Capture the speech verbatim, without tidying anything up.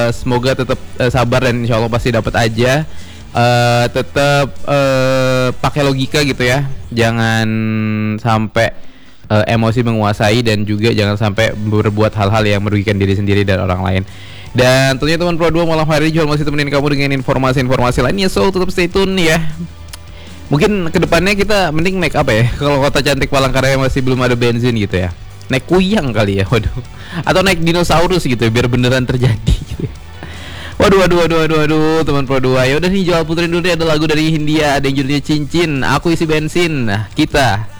uh, semoga tetap uh, sabar dan insya Allah pasti dapat aja. Uh, tetap uh, pakai logika gitu ya, jangan sampai uh, emosi menguasai dan juga jangan sampai berbuat hal-hal yang merugikan diri sendiri dan orang lain. Dan tentunya teman Pro dua malam hari ini juga masih temenin kamu dengan informasi-informasi lainnya, so tetap stay tune ya. Mungkin kedepannya kita mending naik apa ya, kalau kota cantik Palangkaraya masih belum ada bensin gitu ya, naik kuyang kali ya, waduh, atau naik dinosaurus gitu ya, biar beneran terjadi gitu ya. Waduh, waduh, waduh, waduh, waduh, teman Pro dua. Ya udah nih, jual puterin dulu nih, ada lagu dari Hindia, ada yang judulnya Cincin, Aku Isi Bensin. Nah, kita